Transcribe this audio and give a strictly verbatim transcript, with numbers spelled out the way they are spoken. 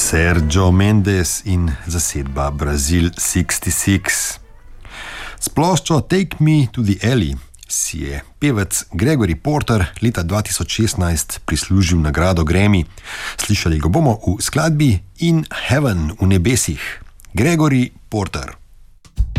Sergio Mendes in zasedba Brazil šestdeset šest. S ploščo Take Me to the Alley si je pevec Gregory Porter leta dva tisoč šestnajst prislužil nagrado Grammy. Slišali ga bomo v skladbi In Heaven, v nebesih. Gregory Porter.